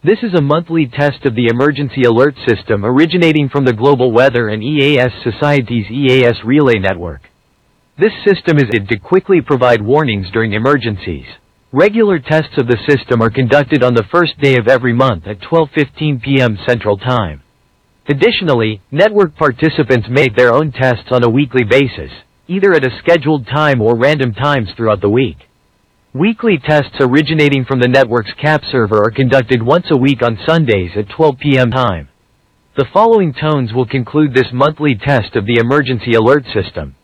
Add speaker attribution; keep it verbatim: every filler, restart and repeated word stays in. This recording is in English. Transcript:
Speaker 1: This is a monthly test of the emergency alert system originating from the Global Weather and E A S Society's E A S Relay Network. This system is intended to quickly provide warnings during emergencies. Regular tests of the system are conducted on the first day of every month at twelve fifteen p m Central Time. Additionally, network participants make their own tests on a weekly basis, either at a scheduled time or random times throughout the week. Weekly tests originating from the network's C A P server are conducted once a week on Sundays at twelve p m time. The following tones will conclude this monthly test of the emergency alert system.